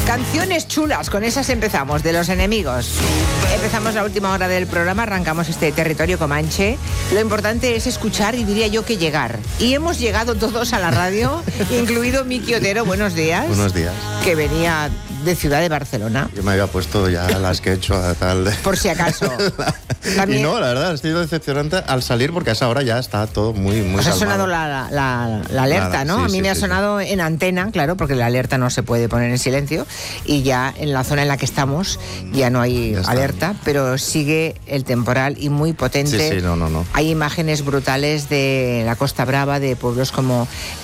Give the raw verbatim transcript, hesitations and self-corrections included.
Canciones chulas, con esas empezamos, de Los Enemigos. Empezamos la última hora del programa, arrancamos este territorio comanche. Lo importante es escuchar y diría yo que llegar. Y hemos llegado todos a la radio, incluido Miki Otero, buenos días. Buenos días. Que venía de Ciudad de Barcelona. Yo me había puesto ya las que he hecho a tal... Por si acaso. También... Y no, la verdad, ha sido decepcionante al salir porque a esa hora ya está todo muy, muy Os ha calmado. sonado la, la, la alerta, Nada, ¿no? sí, a mí sí, me ha sí, sonado sí. en antena, claro, porque la alerta no se puede poner en silencio y ya en la zona en la que estamos ya no hay Ya está. alerta, pero sigue el temporal y muy potente. Sí, sí, no, no, no. Hay imágenes brutales de la Costa Brava, de pueblos como